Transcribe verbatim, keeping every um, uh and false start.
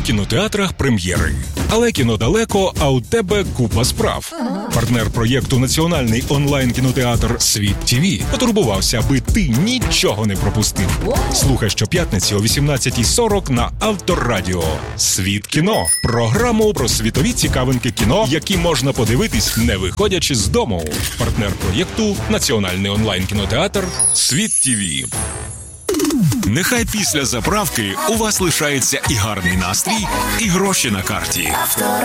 кінотеатрах прем'єри. Але кіно далеко, а у тебе купа справ. Партнер проєкту «Національний онлайн-кінотеатр Світ ТІВІ» потурбувався, аби ти нічого не пропустив. Слухай щоп'ятниці о вісімнадцятій сорок на Авторадіо. «Світ кіно» – програму про світові цікавинки кіно, які можна подивитись, не виходячи з дому. Партнер проєкту «Національний онлайн-кінотеатр Світ ТІВІ». Нехай після заправки у вас лишається і гарний настрій, і гроші на карті.